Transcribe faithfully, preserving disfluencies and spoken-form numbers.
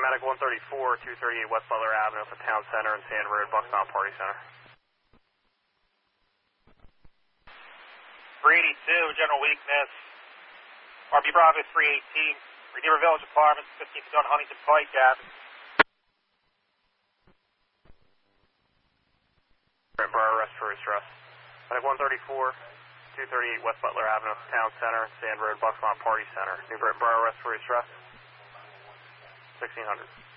Medic one thirty-four, two thirty-eight West Butler Avenue for Town Center and Sand Road, Buckstown Party Center. three eighty-two, general weakness. R B Bravo three eighteen, Redeemer Village Apartments, fifteenth on Huntington Pike Avenue. Borough Respiratory Stress. Medic one thirty-four, two thirty-eight West Butler Avenue, Town Center, Sand Road, Buckstown Party Center. New Britain Borough Respiratory Stress. sixteen hundred.